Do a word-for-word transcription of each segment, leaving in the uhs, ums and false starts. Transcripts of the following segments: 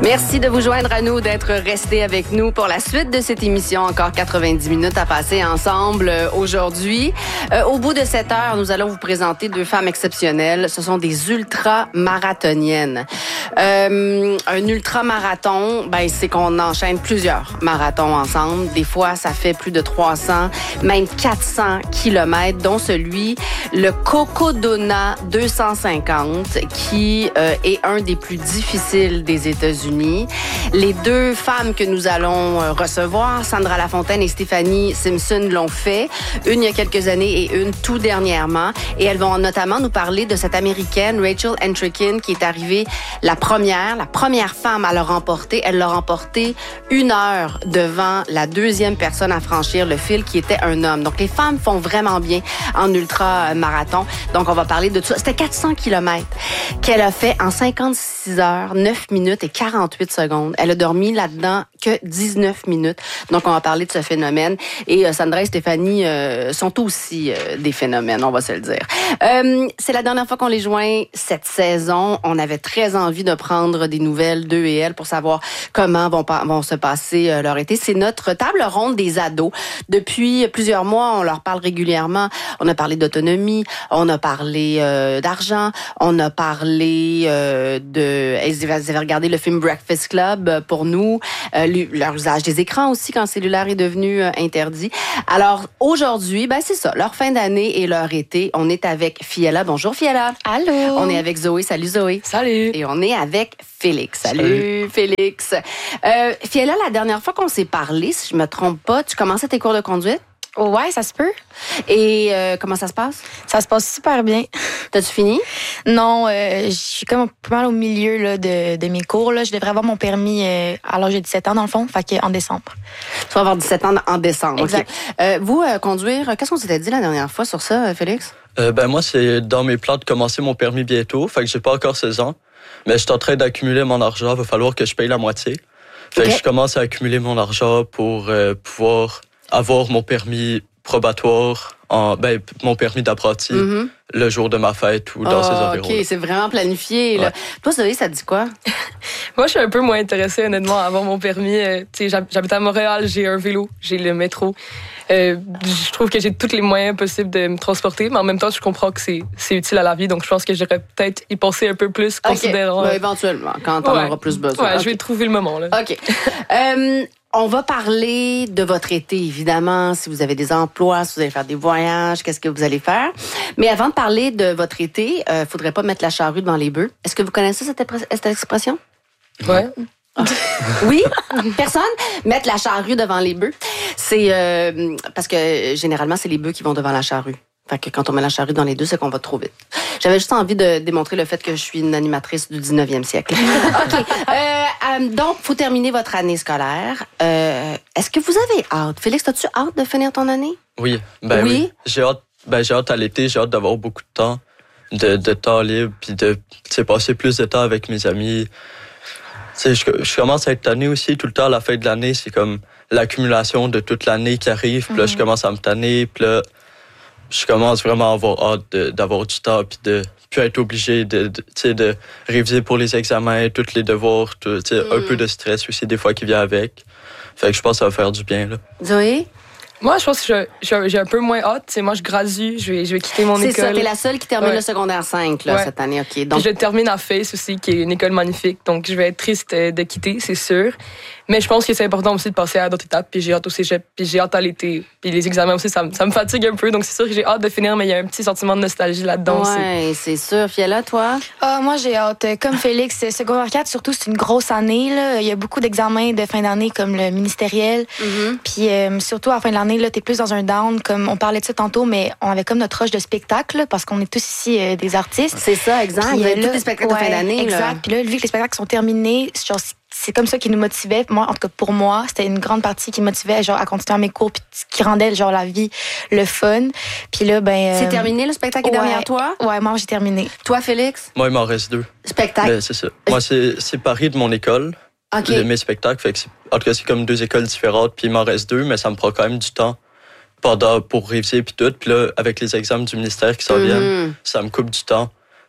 Merci de vous joindre à nous, d'être resté avec nous pour la suite de cette émission. Encore quatre-vingt-dix minutes à passer ensemble euh, aujourd'hui. Euh, au bout de cette heure, nous allons vous présenter deux femmes exceptionnelles. Ce sont des ultra-marathoniennes. Euh, un ultra-marathon, ben, c'est qu'on enchaîne plusieurs marathons ensemble. Des fois, ça fait plus de trois cents, même quatre cents kilomètres, dont celui, le Cocodona deux cent cinquante, qui euh, est un des plus difficiles des États-Unis. Les deux femmes que nous allons recevoir, Sandra Lafontaine et Stéphanie Simpson, l'ont fait. Une il y a quelques années et une tout dernièrement. Et elles vont notamment nous parler de cette Américaine, Rachel Entrekin, qui est arrivée la première, la première femme à le remporter. Elle l'a remporté une heure devant la deuxième personne à franchir le fil, qui était un homme. Donc, les femmes font vraiment bien en ultra-marathon. Donc, on va parler de tout ça. C'était quatre cents kilomètres qu'elle a fait en cinquante-six heures, neuf minutes et quarante-huit secondes. Elle a dormi là-dedans que dix-neuf minutes. Donc, on va parler de ce phénomène. Et euh, Sandra et Stéphanie euh, sont aussi euh, des phénomènes, on va se le dire. Euh, c'est la dernière fois qu'on les joint cette saison. On avait très envie de prendre des nouvelles d'eux et elles pour savoir comment vont, vont se passer euh, leur été. C'est notre table ronde des ados. Depuis plusieurs mois, on leur parle régulièrement. On a parlé d'autonomie, on a parlé euh, d'argent, on a parlé euh, de... Vous avez regardé le film Breakfast Club pour nous, euh, leur usage des écrans aussi quand le cellulaire est devenu euh, interdit. Alors aujourd'hui, ben c'est ça, leur fin d'année et leur été. On est avec Fiella. Bonjour Fiella. Allô. On est avec Zoé. Salut Zoé. Salut. Et on est avec Félix. Salut, Salut. Félix. Euh, Fiella, la dernière fois qu'on s'est parlé, si je me trompe pas, tu commençais tes cours de conduite? Oh ouais, ça se peut. Et euh, comment ça se passe? Ça se passe super bien. T'as-tu fini? Non, euh, je suis comme pas mal au milieu là, de, de mes cours. Là. Je devrais avoir mon permis euh, à l'âge de dix-sept ans, dans le fond, fait que en décembre. Tu vas avoir dix-sept ans en décembre. Exact. Okay. Euh, vous, euh, conduire, qu'est-ce qu'on s'était dit la dernière fois sur ça, Félix? Euh, ben moi, c'est dans mes plans de commencer mon permis bientôt, fait que j'ai pas encore seize ans. Mais je suis en train d'accumuler mon argent, il va falloir que je paye la moitié. Fait okay. que je commence à accumuler mon argent pour euh, pouvoir avoir mon permis probatoire, en, ben, mon permis d'apprenti, mm-hmm. le jour de ma fête ou dans oh, ces environs. OK, c'est vraiment planifié. Là. Ouais. Toi, Zoé, ça te dit quoi? Moi, je suis un peu moins intéressée, honnêtement, à avoir mon permis. Euh, j'habite à Montréal, j'ai un vélo, j'ai le métro. Euh, je trouve que j'ai tous les moyens possibles de me transporter, mais en même temps, je comprends que c'est, c'est utile à la vie, donc je pense que j'aurais peut-être y penser un peu plus, considérant... Okay. Ouais, éventuellement, quand on ouais. aura plus besoin. Ouais, okay. je vais trouver le moment. Là. OK. euh, On va parler de votre été, évidemment, si vous avez des emplois, si vous allez faire des voyages, qu'est-ce que vous allez faire. Mais avant de parler de votre été, il euh, faudrait pas mettre la charrue devant les bœufs. Est-ce que vous connaissez cette, cette expression? Ouais. Ah. Oui? Personne? Mettre la charrue devant les bœufs. C'est euh, parce que généralement, c'est les bœufs qui vont devant la charrue. Fait que quand on met la charrue dans les deux, c'est qu'on va trop vite. J'avais juste envie de démontrer le fait que je suis une animatrice du dix-neuvième siècle. OK. Euh, euh, donc, il faut terminer votre année scolaire. Euh, est-ce que vous avez hâte? Félix, as-tu hâte de finir ton année? Oui. Ben oui. oui. J'ai hâte, ben, j'ai hâte à l'été, j'ai hâte d'avoir beaucoup de temps, de, de temps libre, puis de passer plus de temps avec mes amis. Je, je commence à être tanné aussi tout le temps à la fin de l'année. C'est comme l'accumulation de toute l'année qui arrive. Puis là, je commence à me tanner. Puis là, je commence vraiment à avoir hâte de, d'avoir du temps puis de plus être obligé de, de, de réviser pour les examens, tous les devoirs, tout, mm. un peu de stress aussi des fois qui vient avec. Fait que je pense que ça va faire du bien. Là. Zoé? Moi, je pense que je, j'ai un peu moins hâte. T'sais, moi, je gradue, je vais, je vais quitter mon c'est école. C'est ça, t'es la seule qui termine ouais. le secondaire cinq là, ouais. cette année. Okay, donc... Puis je termine à Face aussi, qui est une école magnifique. Donc, je vais être triste de quitter, c'est sûr. Mais je pense que c'est important aussi de passer à d'autres étapes. Puis j'ai hâte au cégep, puis j'ai hâte à l'été. Puis les examens aussi, ça, ça me fatigue un peu. Donc c'est sûr que j'ai hâte de finir, mais il y a un petit sentiment de nostalgie là-dedans aussi. Oui, c'est sûr. Fiella, toi? Ah, moi, j'ai hâte. Comme Félix, secondaire quatre, surtout, c'est une grosse année. Là. Il y a beaucoup d'examens de fin d'année, comme le ministériel. Mm-hmm. Puis euh, surtout, à la fin de l'année, t'es plus dans un down. Comme on parlait de ça tantôt, mais on avait comme notre rush de spectacle, là, parce qu'on est tous ici euh, des artistes. C'est ça, exact. Puis, Vous avez là, tous les spectacles ouais, de fin d'année. Exact. Puis là, vu que les spectacles sont terminés, genre, c'est comme ça qui nous motivait. Moi, en tout cas, pour moi, c'était une grande partie qui me motivait genre, à continuer mes cours, puis qui rendait genre, la vie, le fun. Puis là, ben. C'est euh, terminé, le spectacle est ouais, derrière toi? Ouais, moi, j'ai terminé. Toi, Félix? Moi, il m'en reste deux. Spectacle? Ben, c'est ça. Moi, c'est séparé de mon école, okay. de mes spectacles. Fait que en tout cas, c'est comme deux écoles différentes, puis il m'en reste deux, mais ça me prend quand même du temps pendant, pour réviser, puis tout. Puis là, avec les examens du ministère qui s'en mm-hmm. viennent, ça me coupe du temps.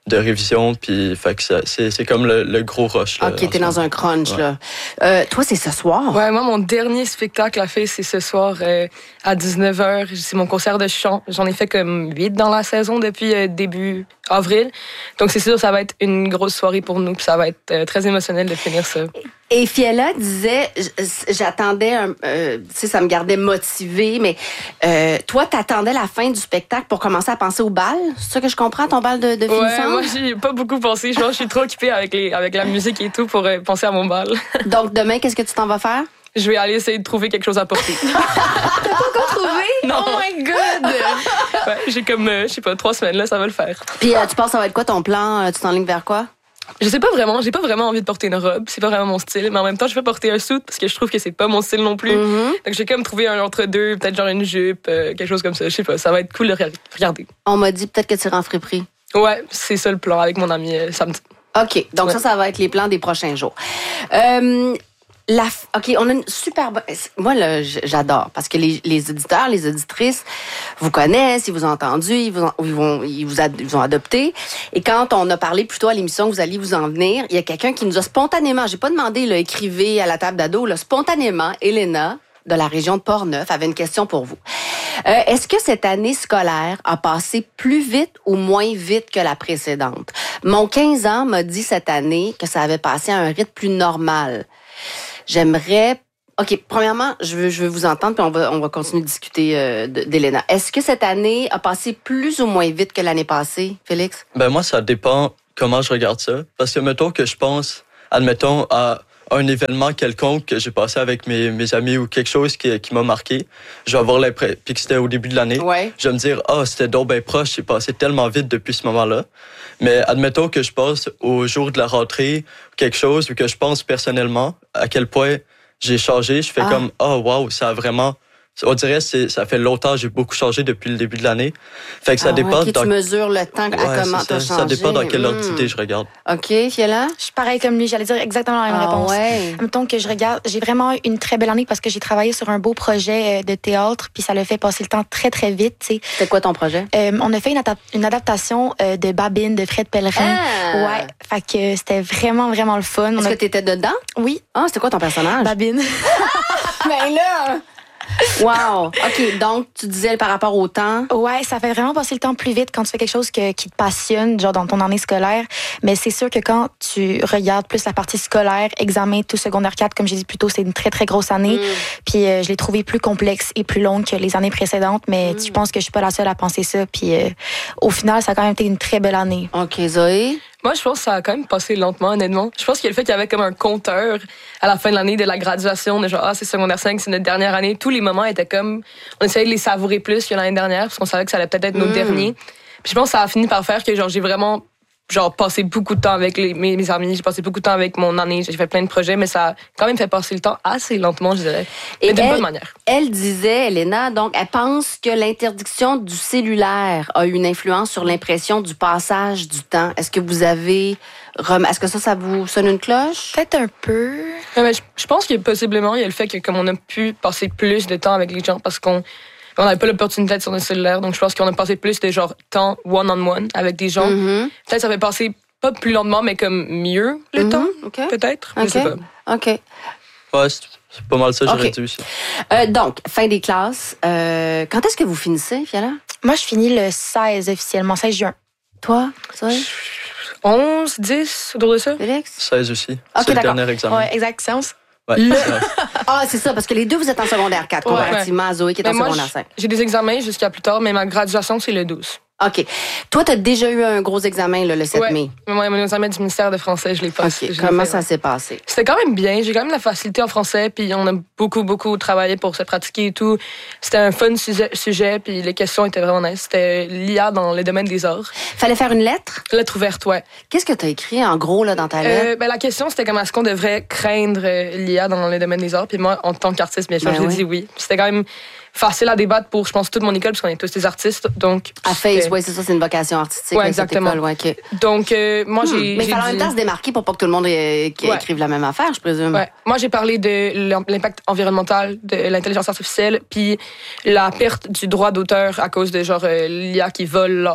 de révision, puis fait que ça, c'est, c'est comme le, le gros rush. Là, OK, t'es dans un crunch, ouais. là. Euh, toi, c'est ce soir? Ouais, moi, mon dernier spectacle à faire, c'est ce soir euh, à dix-neuf heures. C'est mon concert de chant. J'en ai fait comme huit dans la saison depuis euh, début avril. Donc, c'est sûr, ça va être une grosse soirée pour nous, puis ça va être euh, très émotionnel de finir ça. Et Fiella disait, j'attendais, un, euh, tu sais, ça me gardait motivée, mais euh, toi, t'attendais la fin du spectacle pour commencer à penser au bal? C'est ça que je comprends, ton bal de, de finissant? Ouais, moi, j'ai pas beaucoup pensé. Je pense que je suis trop occupée avec, les, avec la musique et tout pour euh, penser à mon bal. Donc, demain, qu'est-ce que tu t'en vas faire? Je vais aller essayer de trouver quelque chose à porter. T'as pas encore trouvé? Non. Oh my God! Ouais, j'ai comme, euh, je sais pas, trois semaines, là, ça va le faire. Puis, euh, tu penses ça va être quoi ton plan? Tu t'enlignes vers quoi? Je sais pas vraiment, j'ai pas vraiment envie de porter une robe, c'est pas vraiment mon style, mais en même temps, je vais porter un suit parce que je trouve que c'est pas mon style non plus. Mm-hmm. Donc j'ai comme trouvé un entre-deux, peut-être genre une jupe, euh, quelque chose comme ça, je sais pas, ça va être cool de regarder. On m'a dit peut-être que tu iras en friperie. Ouais, c'est ça le plan avec mon ami euh, samedi. OK, donc ouais. ça, ça va être les plans des prochains jours. Euh, la, OK, on a une super bonne... Moi, là, j'adore, parce que les, les auditeurs, les auditrices vous connaissent, ils vous ont entendu, ils vous, ont, ils vont, ils vous, ad, ils vous ont adopté. Et quand on a parlé plus tôt à l'émission que vous alliez vous en venir, il y a quelqu'un qui nous a spontanément, j'ai pas demandé, là, écrivez à la table d'ado, là, spontanément, Elena, de la région de Portneuf, avait une question pour vous. Euh, est-ce que cette année scolaire a passé plus vite ou moins vite que la précédente? Mon quinze ans m'a dit cette année que ça avait passé à un rythme plus normal. J'aimerais... OK, premièrement, je veux, je veux vous entendre, puis on va, on va continuer de discuter euh, d'Elena. Est-ce que cette année a passé plus ou moins vite que l'année passée, Félix? Ben moi, ça dépend comment je regarde ça. Parce que, mettons que je pense, admettons, à un événement quelconque que j'ai passé avec mes, mes amis ou quelque chose qui, qui m'a marqué, je vais avoir l'impression, puis que c'était au début de l'année, ouais. je vais me dire, ah, oh, c'était donc bien proche, c'est passé tellement vite depuis ce moment-là. Mais admettons que je passe au jour de la rentrée, quelque chose, ou que je pense personnellement à quel point j'ai changé, je fais ah. comme, oh, wow, ça a vraiment... On dirait que ça fait longtemps, j'ai beaucoup changé depuis le début de l'année. Fait que ça ah, dépend... Ouais, dans... tu mesures le temps ouais, à comment t'as ça, changé. Ça dépend dans quelle mmh. ordre d'idée je regarde. OK, Fiella? Je suis pareil comme lui, j'allais dire exactement la même ah, réponse. Ouais. Mettons que je regarde, j'ai vraiment eu une très belle année parce que j'ai travaillé sur un beau projet de théâtre, puis ça l'a fait passer le temps très, très vite. T'sais. C'est quoi ton projet? Euh, on a fait une, adap- une adaptation euh, de Babine de Fred Pellerin. Ah. Ouais, fait que c'était vraiment, vraiment le fun. Est-ce a... que t'étais dedans? Oui. Ah, c'était quoi ton personnage? Babine. Ben là... Wow! OK, donc tu disais par rapport au temps. Ouais, ça fait vraiment passer le temps plus vite quand tu fais quelque chose que, qui te passionne, genre dans ton année scolaire. Mais c'est sûr que quand tu regardes plus la partie scolaire, examen, tout secondaire quatre, comme j'ai dit plus tôt, c'est une très, très grosse année. Mm. Puis euh, je l'ai trouvée plus complexe et plus longue que les années précédentes. Mais mm. je pense que je suis pas la seule à penser ça. Puis euh, au final, ça a quand même été une très belle année. OK, Zoé? Moi, je pense que ça a quand même passé lentement, honnêtement. Je pense qu'il y a le fait qu'il y avait comme un compteur à la fin de l'année de la graduation, de genre, ah, c'est secondaire cinq, c'est notre dernière année. Tous les moments étaient comme, on essayait de les savourer plus que l'année dernière, parce qu'on savait que ça allait peut-être être notre mmh. dernier. Puis je pense que ça a fini par faire que, genre, j'ai vraiment, genre, passé beaucoup de temps avec les, mes, mes amis, j'ai passé beaucoup de temps avec mon année, j'ai fait plein de projets, mais ça a quand même fait passer le temps assez lentement, je dirais. Et mais d'une bonne manière. Elle disait, Elena, donc, elle pense que l'interdiction du cellulaire a eu une influence sur l'impression du passage du temps. Est-ce que vous avez... Est-ce que ça, ça vous sonne une cloche? Peut-être un peu. Ouais, mais je, je pense qu'il y a possiblement, il y a le fait que comme on a pu passer plus de temps avec les gens parce qu'on on n'avait pas l'opportunité d'être sur notre cellulaire, donc je pense qu'on a passé plus de genre temps one-on-one avec des gens. Mm-hmm. Peut-être ça fait passer pas plus lentement, mais comme mieux le mm-hmm. temps, okay. peut-être. Okay. Je sais pas. OK. Ouais, c'est, c'est pas mal ça, j'aurais okay. dit aussi. Euh, donc, fin des classes. Euh, quand est-ce que vous finissez, Fiala? Moi, je finis le seize officiellement, seize juin. Toi, Zoé? onze, dix, autour de ça. Félix? seize aussi. Okay, c'est d'accord. le dernier examen. Ouais, exact, science. Ouais, le... ah, c'est ça, parce que les deux, vous êtes en secondaire quatre, ouais, comparativement ouais. à Zoé qui est mais en moi, secondaire cinq. J'ai des examens jusqu'à plus tard, mais ma graduation, c'est le douze. OK. Toi, tu as déjà eu un gros examen là, le sept mai. Oui, mon examen du ministère de français, je l'ai passé. Okay. Comment fait, ça ouais. s'est passé? C'était quand même bien. J'ai quand même la facilité en français, puis on a beaucoup, beaucoup travaillé pour se pratiquer et tout. C'était un fun sujet, sujet puis les questions étaient vraiment nice. C'était l'I A dans le domaine des arts. Fallait faire une lettre? Lettre ouverte, ouais. Qu'est-ce que tu as écrit en gros là, dans ta lettre? Euh, ben, la question, c'était comment est-ce qu'on devrait craindre l'I A dans le domaine des arts. Puis moi, en tant qu'artiste, bien sûr, ben j'ai oui. dit oui. Puis c'était quand même facile à débattre pour, je pense, toute mon école, parce qu'on est tous des artistes. Donc, à Face, oui, c'est ça, c'est une vocation artistique. Oui, exactement. École, ouais, okay. Donc, euh, moi, hmm. j'ai. Mais il fallait en dit... même temps se démarquer pour pas que tout le monde ait, ouais. écrive la même affaire, je présume. Ouais. Moi, j'ai parlé de l'impact environnemental de l'intelligence artificielle, puis la perte du droit d'auteur à cause de, genre, euh, l'I A qui vole l'art, euh,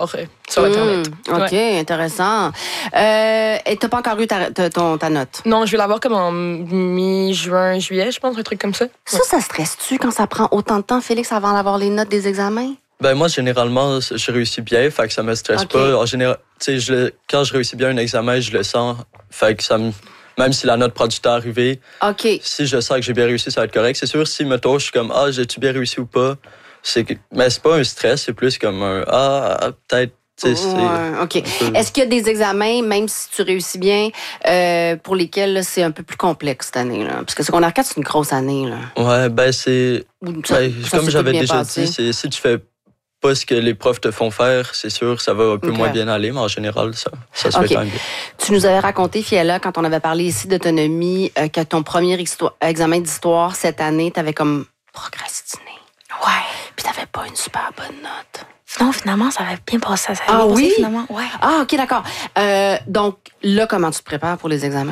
sur Internet. Mmh, OK, ouais. Intéressant. Euh, et t'as pas encore eu ta, ta, ton, ta note? Non, je vais l'avoir comme en mi-juin, juillet, je pense, un truc comme ça. Ça, ouais. Ça stresse-tu quand ça prend autant de temps, Félix, avant d'avoir les notes des examens? Ben moi, généralement, je réussis bien, fait que ça me stresse okay. pas. En général, tu sais, je, quand je réussis bien un examen, je le sens, fait que ça me... Même si la note prend du temps à arriver, okay. si je sens que j'ai bien réussi, ça va être correct. C'est sûr, si, mettons, je suis comme, ah, j'ai-tu bien réussi ou pas? C'est que... Mais c'est pas un stress, c'est plus comme un, ah, peut-être, tu sais, ouais, OK. Peu... Est-ce qu'il y a des examens, même si tu réussis bien, euh, pour lesquels là, c'est un peu plus complexe cette année, là? Parce que secondaire quatre, c'est une grosse année, là. Ouais, ben, c'est. Ça, ben, ça, comme j'avais déjà passé. dit, c'est si tu fais pas ce que les profs te font faire, c'est sûr, ça va un peu okay. moins bien aller, mais en général, ça, ça se okay. fait quand même bien. Tu nous avais raconté, Fiella, quand on avait parlé ici d'autonomie, euh, que ton premier histoire, examen d'histoire cette année, t'avais comme procrastiné. Ouais. Puis t'avais pas une super bonne note. Non, finalement, ça avait bien passé. Ça avait ah bien oui? Passé, finalement. Ouais. Ah, OK, d'accord. Euh, donc, là, comment tu te prépares pour les examens?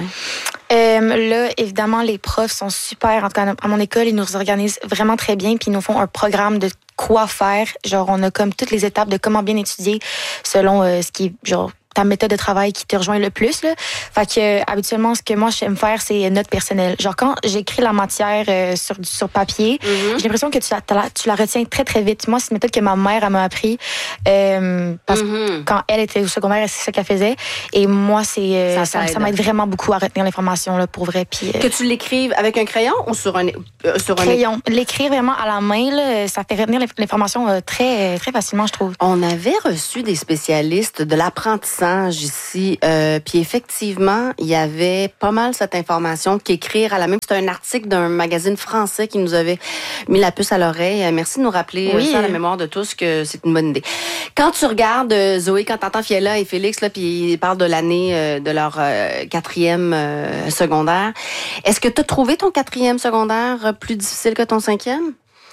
Euh, là, évidemment, les profs sont super. En tout cas, à mon école, ils nous organisent vraiment très bien. Puis ils nous font un programme de quoi faire. Genre, on a comme toutes les étapes de comment bien étudier selon euh, ce qui est, genre, ta méthode de travail qui te rejoint le plus, là. Fait que, euh, habituellement, ce que moi, j'aime faire, c'est notes personnelles. Genre, quand j'écris la matière euh, sur, sur papier, mm-hmm. j'ai l'impression que tu la, tu la retiens très, très vite. Moi, c'est une méthode que ma mère, elle m'a appris. Euh, parce mm-hmm. que quand elle était au secondaire, c'est ça qu'elle faisait. Et moi, c'est, euh, ça, ça, ça m'aide vraiment beaucoup à retenir l'information, là, pour vrai. Puis, euh, que tu l'écrives avec un crayon ou sur un, euh, sur crayon. un... L'écrire vraiment à la main, là, ça fait retenir l'information euh, très, très facilement, je trouve. On avait reçu des spécialistes de l'apprentissage ici. Euh, puis effectivement, il y avait pas mal cette information qu'écrire à la main. C'était un article d'un magazine français qui nous avait mis la puce à l'oreille. Merci de nous rappeler oui. ça à la mémoire de tous que c'est une bonne idée. Quand tu regardes, Zoé, quand t'entends Fiella et Félix, là, puis ils parlent de l'année euh, de leur euh, quatrième euh, secondaire, est-ce que tu as trouvé ton quatrième secondaire plus difficile que ton cinquième?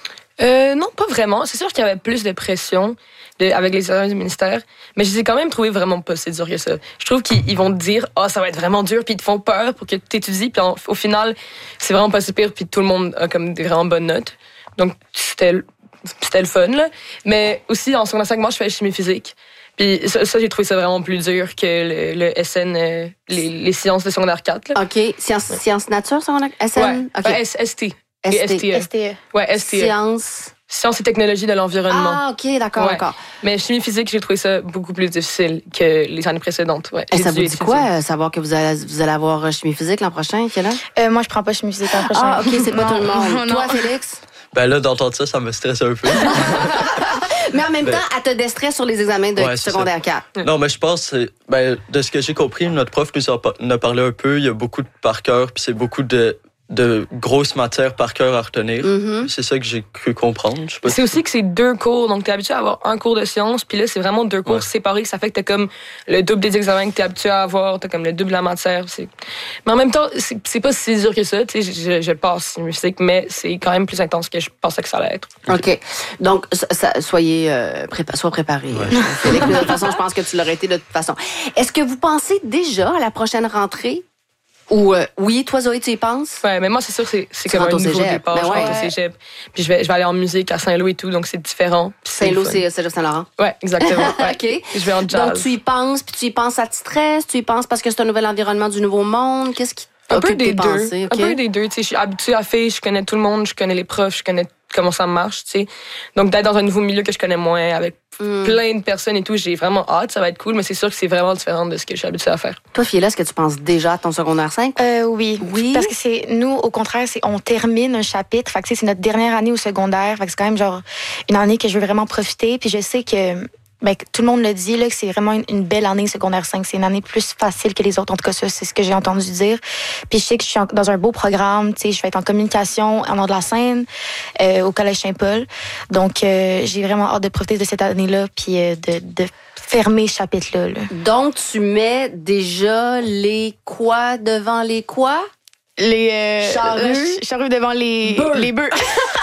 Euh, non, pas vraiment. C'est sûr qu'il y avait plus de pression de, avec les examens du ministère, mais je les ai quand même trouvés vraiment pas si dur que ça. Je trouve qu'ils vont te dire « Ah, oh, ça va être vraiment dur », puis ils te font peur pour que tu étudies, puis en, au final, c'est vraiment pas si pire, puis tout le monde a comme des vraiment bonnes notes. Donc, c'était, c'était le fun, là. Mais aussi, en secondaire cinq, moi, je fais chimie physique. Puis ça, ça, j'ai trouvé ça vraiment plus dur que le, le S N, euh, les, les sciences de secondaire quatre. Là. OK. Sciences ouais. science nature, secondaire S N? Ouais. Okay. Ben, S T. S T E. S T E. Ouais, S T E. Sciences... Sciences et technologies de l'environnement. Ah, OK, d'accord, ouais. d'accord. Mais chimie physique, j'ai trouvé ça beaucoup plus difficile que les années précédentes. Ouais. Et ça vous dit quoi, euh, savoir que vous allez, vous allez avoir chimie physique l'an prochain, quel âge? Euh, moi, je prends pas chimie physique l'an prochain. Ah, OK, c'est pas tout le monde. Toi, Félix? Ben là, d'entendre ça, ça me stresse un peu. Mais en même ben, temps, elle te déstresse sur les examens de ouais, secondaire quatre. Non, mais je pense, ben, de ce que j'ai compris, notre prof nous a parlé un peu. Il y a beaucoup de par cœur, puis c'est beaucoup de... de grosses matières par cœur à retenir. Mm-hmm. C'est ça que j'ai cru comprendre. Je sais pas c'est si aussi que c'est deux cours, donc t'es habitué à avoir un cours de sciences, puis là, c'est vraiment deux cours ouais. séparés. Ça fait que t'as comme le double des examens que t'es habitué à avoir, t'as comme le double de la matière. C'est... Mais en même temps, c'est, c'est pas si dur que ça. Tu sais, je, je passe musique, mais c'est quand même plus intense que je pensais que ça allait être. OK. Donc, ça, soyez euh, prépa- sois préparés. Ouais. De toute façon, je pense que tu l'aurais été de toute façon. Est-ce que vous pensez déjà à la prochaine rentrée? Ou euh, oui, toi Zoé, tu y penses? Ouais, mais moi c'est sûr que c'est, c'est comme un nouveau cégep. départ. Ben ouais. Je rentre au cégep. Puis je vais, je vais aller en musique à Saint-Lô et tout, donc c'est différent. Saint-Lô, c'est Cégep-Saint-Laurent? Ouais, exactement. Ouais. OK. Je vais en jazz. Donc tu y penses, puis tu y penses, ça te stresse? Tu y penses parce que c'est un nouvel environnement du nouveau monde? Qu'est-ce qui un peu des deux. Pensées, okay? Un peu des deux. Tu sais, je suis habituée à faire, je connais tout le monde, je connais les profs, je connais comment ça marche, tu sais. Donc d'être dans un nouveau milieu que je connais moins, avec mm. plein de personnes et tout, j'ai vraiment hâte, ça va être cool, mais c'est sûr que c'est vraiment différent de ce que je suis habituée à faire. Toi, Fiella, est-ce que tu penses déjà à ton secondaire cinq? Euh, oui. Oui. Parce que c'est, nous, au contraire, c'est, on termine un chapitre, fait que c'est notre dernière année au secondaire, fait que c'est quand même genre une année que je veux vraiment profiter, puis je sais que ben, tout le monde le dit, là, que c'est vraiment une, une belle année secondaire cinq. C'est une année plus facile que les autres. En tout cas, ça, c'est ce que j'ai entendu dire. Puis je sais que je suis en, dans un beau programme. Tu sais, je vais être en communication en nord de la Seine, euh, au Collège Saint-Paul. Donc, euh, j'ai vraiment hâte de profiter de cette année-là puis euh, de, de fermer ce chapitre-là. Là. Donc, tu mets déjà les quoi devant les quoi? Les euh, charrues. charrues devant les bœufs. Les bœufs.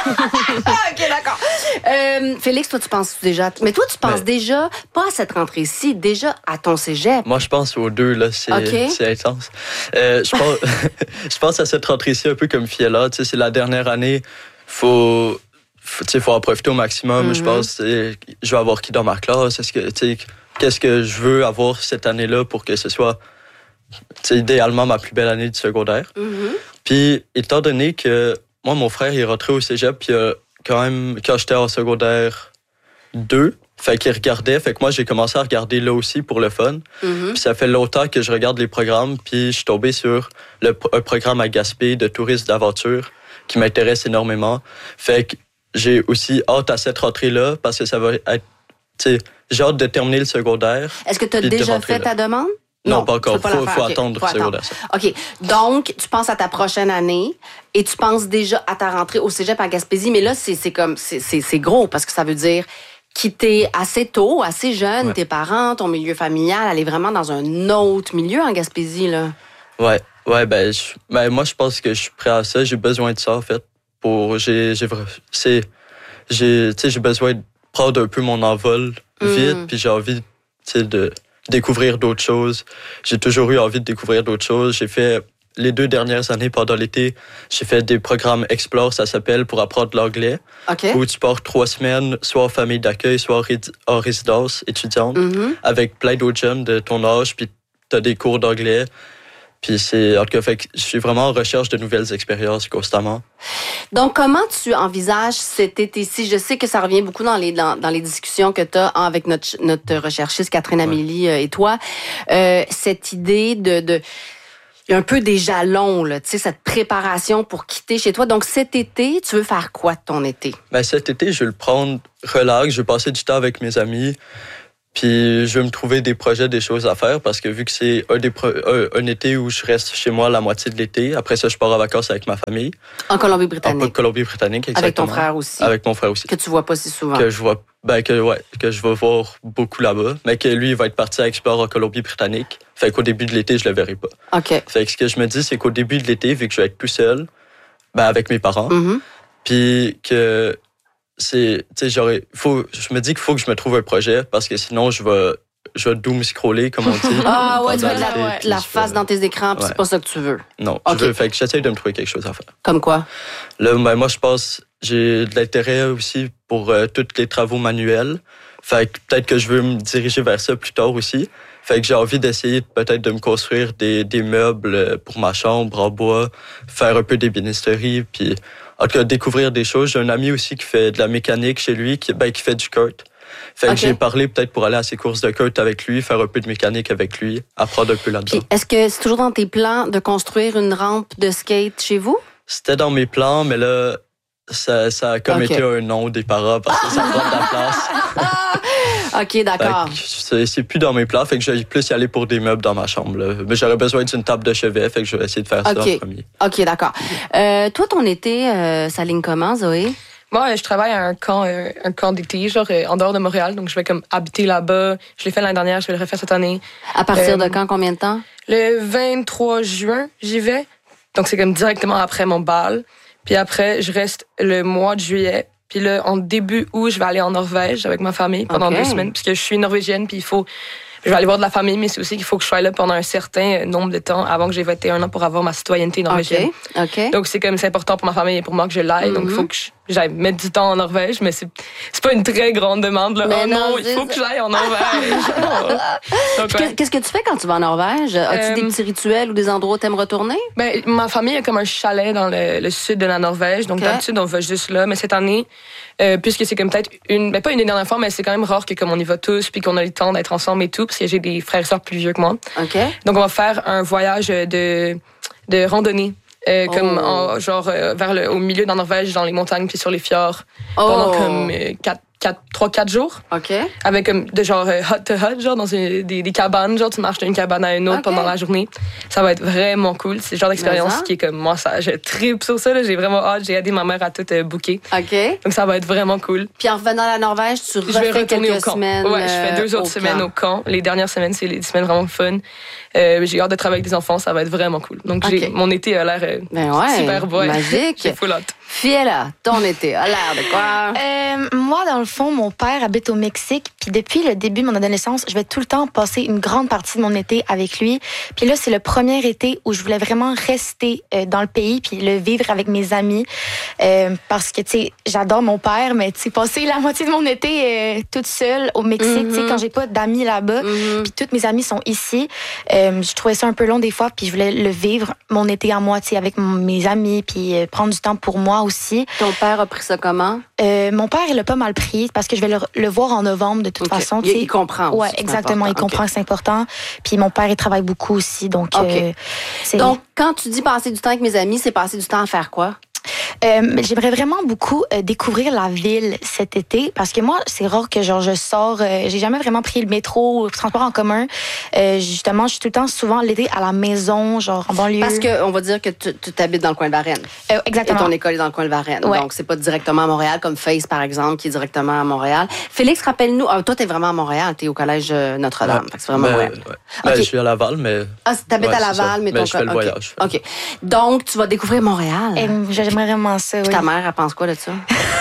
OK, d'accord. Euh, Félix, toi, tu penses déjà... Mais toi, tu penses mais... déjà, pas à cette rentrée-ci, déjà à ton cégep. Moi, je pense aux deux, là. C'est, okay. c'est intense. Euh, je, pense, je pense à cette rentrée-ci un peu comme Fiella. Tu sais, c'est la dernière année. Faut... Faut, faut en profiter au maximum. Mm-hmm. Je pense, je vais avoir qui dans ma classe? Est-ce que, tu sais... qu'est-ce que je veux avoir cette année-là pour que ce soit idéalement ma plus belle année du secondaire. Mm-hmm. Puis, étant donné que moi, mon frère, il est rentré au cégep, puis euh, quand même, quand j'étais en secondaire deux, fait qu'il regardait, fait que moi, j'ai commencé à regarder là aussi pour le fun. Mm-hmm. Puis ça fait longtemps que je regarde les programmes, puis je suis tombé sur le, un programme à Gaspé de tourisme d'aventure qui m'intéresse énormément. Fait que j'ai aussi hâte à cette rentrée-là, parce que ça va être, tu sais, j'ai hâte de terminer le secondaire. Est-ce que tu as déjà fait ta demande? Non, non, pas encore. Il faut, faut okay. attendre le secondaire. OK. Donc, tu penses à ta prochaine année et tu penses déjà à ta rentrée au cégep à Gaspésie. Mais là, c'est, c'est comme, c'est, c'est, c'est gros parce que ça veut dire quitter assez tôt, assez jeune, ouais. tes parents, ton milieu familial, aller vraiment dans un autre milieu en Gaspésie, là. Ouais, ouais, ben, je, ben moi, je pense que je suis prêt à ça. J'ai besoin de ça, en fait. Pour, j'ai, j'ai, c'est, j'ai, tu sais, j'ai besoin de prendre un peu mon envol vite, mm. puis j'ai envie, tu sais, de découvrir d'autres choses. J'ai toujours eu envie de découvrir d'autres choses. J'ai fait, les deux dernières années, pendant l'été, j'ai fait des programmes Explore, ça s'appelle, pour apprendre l'anglais. Okay. Où tu pars trois semaines, soit en famille d'accueil, soit en, ré- en résidence étudiante, mm-hmm. avec plein d'autres jeunes de ton âge, puis tu as des cours d'anglais. Puis c'est, en tout cas, fait que je suis vraiment en recherche de nouvelles expériences constamment. Donc, comment tu envisages cet été-ci? Je sais que ça revient beaucoup dans les, dans, dans les discussions que tu as avec notre, notre recherchiste Catherine Amélie ouais. et toi. Euh, cette idée de, de, il y a un peu des jalons, là, tu sais, cette préparation pour quitter chez toi. Donc, cet été, tu veux faire quoi de ton été? Ben, cet été, je vais le prendre relax. Je vais passer du temps avec mes amis. Puis je vais me trouver des projets, des choses à faire parce que vu que c'est un, des pro- un, un été où je reste chez moi la moitié de l'été, après ça, je pars en vacances avec ma famille. En Colombie-Britannique. En Colombie-Britannique, exactement. Avec ton frère aussi. Avec mon frère aussi. Que tu vois pas si souvent. Que je vois, ben que ouais, que je vais voir beaucoup là-bas, mais que lui, il va être parti à explorer en Colombie-Britannique. Fait qu'au début de l'été, je le verrai pas. OK. Fait que ce que je me dis, c'est qu'au début de l'été, vu que je vais être tout seul, ben avec mes parents, mm-hmm. puis que c'est, tu sais, j'aurais, faut, je me dis qu'il faut que je me trouve un projet parce que sinon, je vais, je vais doom scroller, comme on dit. Ah ouais, tu vas la, ouais. la face dans tes écrans, puis ouais. c'est pas ça que tu veux. Non, okay. je veux, fait que j'essaie de me trouver quelque chose à faire. Comme quoi? Là, ben, moi, je pense, j'ai de l'intérêt aussi pour euh, tous les travaux manuels. Fait que peut-être que je veux me diriger vers ça plus tard aussi. Fait que j'ai envie d'essayer peut-être de me construire des, des meubles pour ma chambre en bois, faire un peu d'ébénisterie, puis en tout cas découvrir des choses. J'ai un ami aussi qui fait de la mécanique chez lui, qui, ben, qui fait du kart. Fait que okay. j'ai parlé peut-être pour aller à ses courses de kart avec lui, faire un peu de mécanique avec lui, apprendre un peu là-dedans. Puis, est-ce que c'est toujours dans tes plans de construire une rampe de skate chez vous? C'était dans mes plans, mais là, ça, ça a comme okay. été un non des parents parce que ça prend de la place. OK, d'accord. C'est, c'est plus dans mes plans, fait que je vais plus y aller pour des meubles dans ma chambre. Là. Mais j'aurais besoin d'une table de chevet, fait que je vais essayer de faire okay. ça en premier. OK, d'accord. Euh, toi, ton été, euh, ça ligne comment, Zoé? Moi, je travaille à un camp, euh, un camp d'été, genre euh, en dehors de Montréal. Donc, je vais comme habiter là-bas. Je l'ai fait l'année dernière, je vais le refaire cette année. À partir euh, de quand, combien de temps? Le vingt-trois juin, j'y vais. Donc, c'est comme directement après mon bal. Puis après, je reste le mois de juillet. Puis là, en début août, je vais aller en Norvège avec ma famille pendant okay. deux semaines. Puisque je suis norvégienne, puis il faut... Je vais aller voir de la famille, mais c'est aussi qu'il faut que je sois là pendant un certain nombre de temps avant que j'ai vingt et un ans pour avoir ma citoyenneté norvégienne. Okay. Okay. Donc, c'est comme c'est important pour ma famille et pour moi que je l'aille. Mm-hmm. Donc, il faut que je, j'aille mettre du temps en Norvège, mais c'est, c'est pas une très grande demande. Là. Oh non, non il faut que j'aille en Norvège. Donc, ouais. Qu'est-ce que tu fais quand tu vas en Norvège? As-tu euh, des petits rituels ou des endroits où tu aimes retourner? Ben, ma famille a comme un chalet dans le, le sud de la Norvège. Donc, okay. d'habitude, on va juste là. Mais cette année, euh, puisque c'est comme peut-être une, ben, pas une des dernières fois, mais c'est quand même rare que comme on y va tous puis qu'on a le temps d'être ensemble et tout, parce que j'ai des frères et sœurs plus vieux que moi. Okay. Donc, on va faire un voyage de, de randonnée. Euh, oh. Comme en, genre euh, vers le au milieu de la Norvège, dans les montagnes puis sur les fjords, oh. pendant comme euh, quatre, quatre, trois, quatre jours. Ok. Avec comme de genre euh, hut to hut, genre dans une, des, des cabanes, genre tu marches d'une cabane à une autre okay. pendant la journée. Ça va être vraiment cool. C'est le genre d'expérience qui est comme moi, ça, je tripe sur ça. Là, j'ai vraiment hâte. J'ai aidé ma mère à tout euh, booker. Ok. Donc ça va être vraiment cool. Puis en revenant à la Norvège, tu refais je vais retourner quelques au camp. semaines. Ouais, je fais deux autres semaines camp. au camp. Les dernières semaines, c'est des semaines vraiment fun. Euh, j'ai hâte de travailler avec des enfants, ça va être vraiment cool. Donc, okay. j'ai, mon été a l'air euh, ben ouais, super beau. Magique. J'ai full hâte. Fiela, ton été, a l'air de quoi? Euh, moi, dans le fond, mon père habite au Mexique. Puis depuis le début de mon adolescence, je vais tout le temps passer une grande partie de mon été avec lui. Puis là, c'est le premier été où je voulais vraiment rester euh, dans le pays puis le vivre avec mes amis. Euh, parce que, tu sais, j'adore mon père, mais tu sais, passer la moitié de mon été euh, toute seule au Mexique, mm-hmm. tu sais, quand j'ai pas d'amis là-bas, mm-hmm. puis toutes mes amis sont ici, euh, je trouvais ça un peu long des fois, puis je voulais le vivre, mon été à moi, tu sais, avec mon, mes amis, puis euh, prendre du temps pour moi aussi. Ton père a pris ça comment? Euh, mon père, il l'a pas mal pris parce que je vais le, le voir en novembre de toute okay. façon. Il, il comprend aussi. Ouais, exactement. Il comprend okay. que c'est important. Puis mon père, il travaille beaucoup aussi. Donc, okay. euh, c'est... donc quand tu dis passer du temps avec mes amis, c'est passer du temps à faire quoi? Euh, j'aimerais vraiment beaucoup euh, découvrir la ville cet été parce que moi, c'est rare que genre je sors. Euh, j'ai jamais vraiment pris le métro ou le transport en commun. Euh, justement, je suis tout le temps souvent l'été à la maison, genre en banlieue. Parce que on va dire que tu, tu t'habites dans le coin de Varennes. Euh, exactement. Et ton école est dans le coin de Varennes. Ouais. Donc c'est pas directement à Montréal comme Face par exemple qui est directement à Montréal. Félix, rappelle-nous. Ah, toi t'es vraiment à Montréal. T'es au collège Notre-Dame. Ouais. Fait que c'est vraiment ben, Montréal. Ouais. Ben, okay. Je suis à Laval, mais. Ah, t'habites ouais, à Laval, mais, mais ton je fais le okay. voyage. Fais. Ok. Donc tu vas découvrir Montréal. Et j'aimerais vraiment ça. Puis oui. ta mère, elle pense quoi de ça?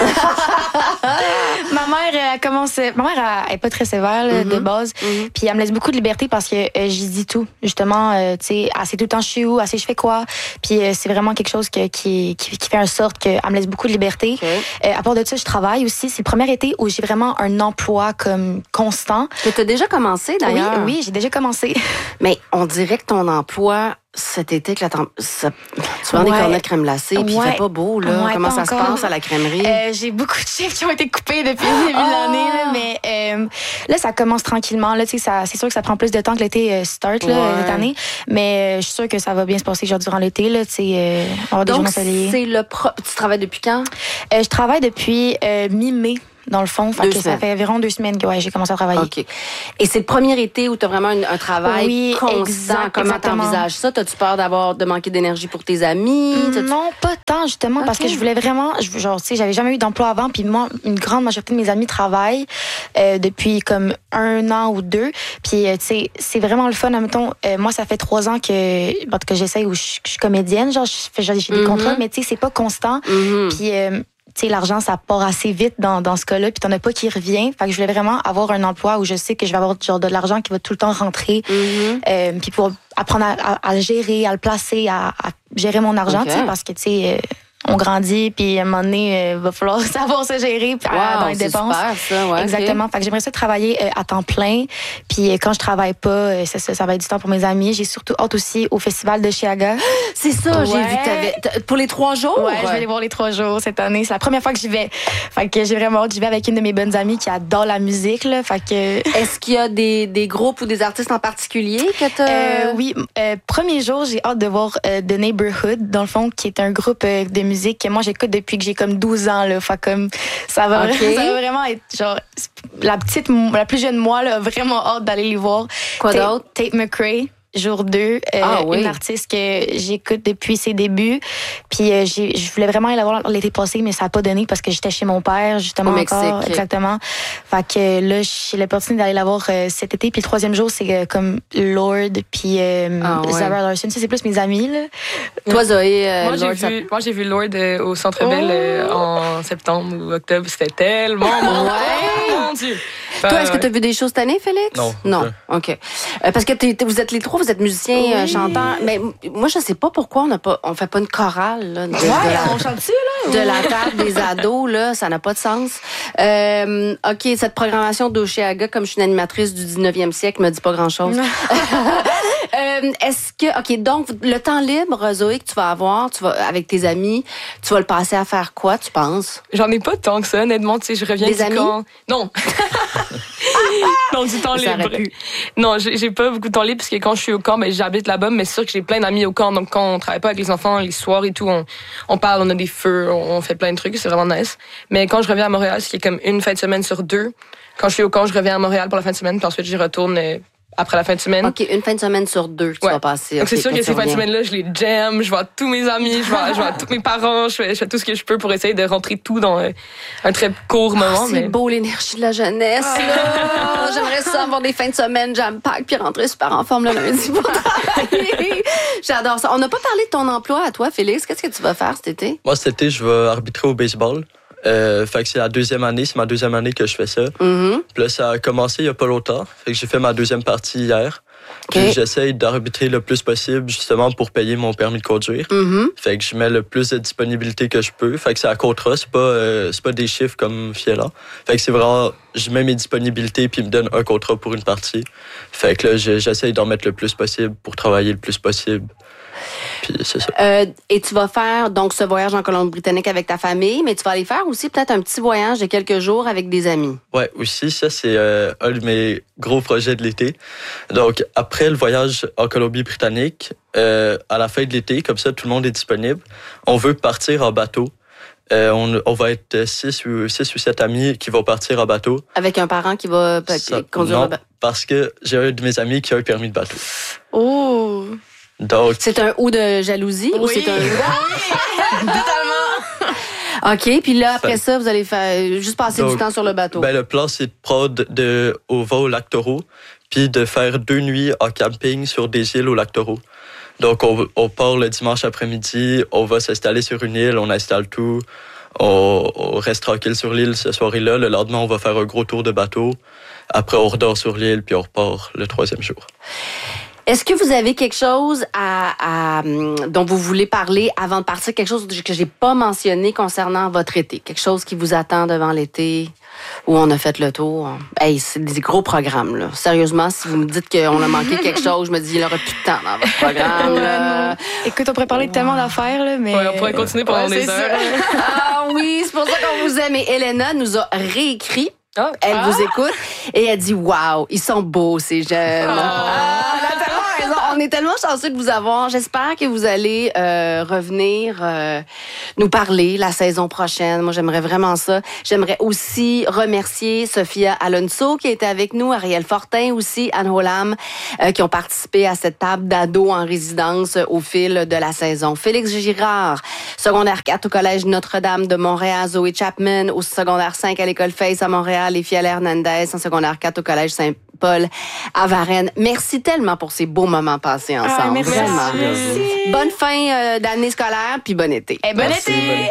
Ma mère, elle commence. Ma mère, elle est pas très sévère là, mm-hmm. de base. Mm-hmm. Puis elle me laisse beaucoup de liberté parce que euh, j'y dis tout. Justement, euh, tu sais, elle sait tout le temps je suis où, elle sait je fais quoi. Puis euh, c'est vraiment quelque chose que, qui, qui, qui fait en sorte qu'elle me laisse beaucoup de liberté. Okay. Euh, à part de ça, je travaille aussi. C'est le premier été où j'ai vraiment un emploi comme constant. Que tu as déjà commencé d'ailleurs. Oui, oui, j'ai déjà commencé. Mais on dirait que ton emploi cet été, que la temp- ça, tu vends ouais. des cornets de crème glacée, puis ouais. il fait pas beau, là. Ouais, Comment ça encore. se passe à la crèmerie? Euh, j'ai beaucoup de chiffres qui ont été coupés depuis le début oh. de l'année, là, mais euh, là, ça commence tranquillement. Là, ça, c'est sûr que ça prend plus de temps que l'été euh, start là, ouais. cette année, mais euh, je suis sûre que ça va bien se passer genre, durant l'été. Là, euh, avoir des Donc, journées soleillées. c'est le pro... Tu travailles depuis quand? Euh, je travaille depuis euh, mi-mai. Dans le fond, fait que ça fait environ deux semaines que ouais, j'ai commencé à travailler. OK. Et c'est le premier été où tu as vraiment un, un travail oui, constant. Exact, Comment tu envisages ça? T'as-tu peur d'avoir de manquer d'énergie pour tes amis? Mm, non, pas tant, justement, okay. parce que je voulais vraiment... Genre, tu sais, j'avais jamais eu d'emploi avant, puis moi, une grande majorité de mes amis travaillent euh, depuis comme un an ou deux. Puis, euh, tu sais, c'est vraiment le fun. Admettons, euh, moi, ça fait trois ans que, bon, que j'essaye où je, je suis comédienne. Genre, je fais j'ai des mm-hmm. contrats, mais tu sais, c'est pas constant. Mm-hmm. Puis... Euh, tu sais, l'argent, ça part assez vite dans, dans ce cas-là, puis t'en as pas qui revient. Fait que je voulais vraiment avoir un emploi où je sais que je vais avoir genre de l'argent qui va tout le temps rentrer, mm-hmm. euh, puis pouvoir apprendre à, à, à le gérer, à le placer, à, à gérer mon argent, okay. tu sais, parce que, tu sais... Euh, on grandit, puis à un moment donné, il euh, va falloir savoir se gérer wow, à, dans les dépenses. Super, ça, ouais, exactement. Okay. Fait que j'aimerais ça travailler euh, à temps plein. Puis euh, quand je travaille pas, euh, ça, ça, ça va être du temps pour mes amis. J'ai surtout hâte aussi au festival de Chiaga. C'est ça, ouais. j'ai vu que t'avais... T'as, pour les trois jours? Ouais, je vais aller voir les trois jours cette année. C'est la première fois que j'y vais. Fait que j'ai vraiment hâte. J'y vais avec une de mes bonnes amies qui adore la musique, là. Fait que... Est-ce qu'il y a des, des groupes ou des artistes en particulier que t'as... Euh, oui. Euh, premier jour, j'ai hâte de voir euh, The Neighborhood, dans le fond, qui est un groupe euh, de musique que moi, j'écoute depuis que j'ai comme douze ans, là. Fait comme, ça va, okay. ça va vraiment être, genre, la petite, la plus jeune moi, là, a vraiment hâte d'aller les voir. Quoi Tate, d'autre? Tate McRae. Jour deux, euh, ah, oui. une artiste que j'écoute depuis ses débuts. Puis euh, j'ai, je voulais vraiment aller la voir l'été passé, mais ça n'a pas donné parce que j'étais chez mon père, justement, au encore. Mexique. Exactement. Fait que là, j'ai l'opportunité d'aller la voir euh, cet été. Puis le troisième jour, c'est euh, comme Lord, puis euh, ah, ouais. Zara Larsson. Ça, c'est plus mes amis, là. Toi, Zoé, euh, moi, Lord, j'ai ça... vu, moi, j'ai vu Lord euh, au Centre Bell oh. euh, en septembre ou octobre. C'était tellement bon. Ouais. Mon Dieu. Toi, euh, est-ce que tu as vu des choses cette année, Félix? Non. Non. OK. Euh, parce que t'es, t'es, vous êtes les trois, vous êtes musiciens, oui. euh, chanteurs. Mais moi, je sais pas pourquoi on n'a pas, on fait pas une chorale, là. De, ouais, de la, on chante-tu, là? De la table des ados, là. Ça n'a pas de sens. Euh, OK, cette programmation d'Oshéaga, comme je suis une animatrice du dix-neuvième siècle, me dit pas grand-chose. euh, est-ce que, OK, donc, le temps libre, Zoé, que tu vas avoir, tu vas, avec tes amis, tu vas le passer à faire quoi, tu penses? J'en ai pas tant que ça, honnêtement. Tu sais, je reviens des du amis? camp. Non. Non, du temps ça libre. Non, j'ai, j'ai pas beaucoup de temps libre parce que quand je suis au camp, ben, j'habite là-bas, mais c'est sûr que j'ai plein d'amis au camp. Donc, quand on travaille pas avec les enfants, les soirs et tout, on, on parle, on a des feux, on fait plein de trucs, c'est vraiment nice. Mais quand je reviens à Montréal, ce qui est comme une fin de semaine sur deux, quand je suis au camp, je reviens à Montréal pour la fin de semaine, puis ensuite, j'y retourne après la fin de semaine. OK, une fin de semaine sur deux, tu ouais. vas passer. Donc, okay, c'est sûr que ces fins de reviens. semaine-là, je les jam, je vois tous mes amis, je vois, je vois tous mes parents, je fais, je fais tout ce que je peux pour essayer de rentrer tout dans un, un très court moment. Oh, c'est mais... beau, l'énergie de la jeunesse, là. J'aimerais ça avoir des fins de semaine jam pack puis rentrer super en forme le lundi pour travailler. J'adore ça. On n'a pas parlé de ton emploi à toi, Félix. Qu'est-ce que tu vas faire cet été? Moi, cet été, je vais arbitrer au baseball. Euh, fait que c'est la deuxième année, c'est ma deuxième année que je fais ça. Mm-hmm. Puis là, ça a commencé il y a pas longtemps. Fait que j'ai fait ma deuxième partie hier. Puis Okay. j'essaye d'arbitrer le plus possible justement pour payer mon permis de conduire. Mm-hmm. Fait que je mets le plus de disponibilité que je peux. Fait que c'est à contrat, c'est pas, euh, c'est pas des chiffres comme Fiela. Fait que c'est vraiment, je mets mes disponibilités puis ils me donnent un contrat pour une partie. Fait que là, j'essaye d'en mettre le plus possible pour travailler le plus possible. Puis c'est ça. Euh, et tu vas faire donc ce voyage en Colombie-Britannique avec ta famille, mais tu vas aller faire aussi peut-être un petit voyage de quelques jours avec des amis. Ouais, aussi, ça, c'est euh, un de mes gros projets de l'été. Donc, après le voyage en Colombie-Britannique, euh, à la fin de l'été, comme ça, tout le monde est disponible, on veut partir en bateau. Euh, on, on va être six ou, six ou sept amis qui vont partir en bateau. Avec un parent qui va Ça, conduire non, le bateau. parce que j'ai un de mes amis qui a un permis de bateau. Oh! Donc, C'est un ou de jalousie ou Oui. c'est un Totalement! OK, puis là, après ça, vous allez faire juste passer Donc, du temps sur le bateau. ben, le plan, c'est de prendre de, au va au lac Taureau, puis de faire deux nuits en camping sur des îles au lac Taureau. Donc, on, on part le dimanche après-midi, on va s'installer sur une île, on installe tout, on, on reste tranquille sur l'île ce soir-là. Le lendemain, on va faire un gros tour de bateau. Après, on redort sur l'île, puis on repart le troisième jour. Est-ce que vous avez quelque chose à, à, dont vous voulez parler avant de partir? Quelque chose que j'ai pas mentionné concernant votre été? Quelque chose qui vous attend devant l'été? Où on a fait le tour? Hey, c'est des gros programmes, là. Sérieusement, si vous me dites qu'on a manqué quelque chose, je me dis, il aura plus de temps dans votre programme, là. Écoute, on pourrait parler de tellement d'affaires, là, mais... Ouais, on pourrait continuer pendant Ouais, des c'est heures. ça. Ah oui, c'est pour ça qu'on vous aime. Et Elena nous a réécrit. Ah. Elle Ah. vous écoute et elle dit, waouh, ils sont beaux, ces jeunes. Ah, elle a tellement raison. On est tellement chanceux de vous avoir. J'espère que vous allez euh, revenir euh, nous parler la saison prochaine. Moi, j'aimerais vraiment ça. J'aimerais aussi remercier Sophia Alonso qui était avec nous, Ariel Fortin aussi, Anne Holam, euh, qui ont participé à cette table d'ados en résidence au fil de la saison. Félix Girard, secondaire quatre au Collège Notre-Dame de Montréal, Zoé Chapman au secondaire cinq à l'École Face à Montréal et Fiala Hernandez en secondaire quatre au Collège Saint-Paul à Varennes. Merci tellement pour ces beaux moments passés ensemble. Ah, merci. Vraiment. Merci. Bonne fin euh, d'année scolaire puis bon été. Eh, bon Merci, été! bonne